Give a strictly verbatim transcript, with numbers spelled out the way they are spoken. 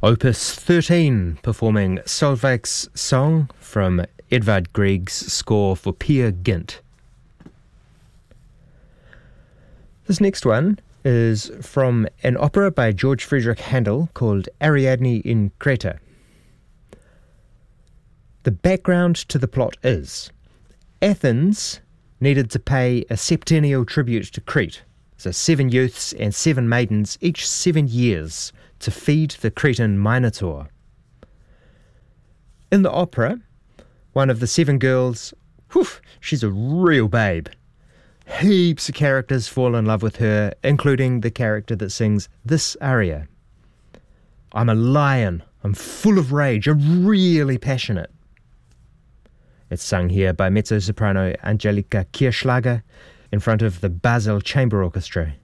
Opus thirteen, performing Solveig's song from Edvard Grieg's score for Peer Gynt. This next one is from an opera by George Friedrich Handel called Ariadne in Creta. The background to the plot is Athens needed to pay a septennial tribute to Crete, so seven youths and seven maidens, each seven years, to feed the Cretan Minotaur. In the opera, one of the seven girls, whew, she's a real babe. Heaps of characters fall in love with her, including the character that sings this aria. I'm a lion, I'm full of rage, I'm really passionate. It's sung here by mezzo-soprano Angelika Kirschlager in front of the Basel Chamber Orchestra.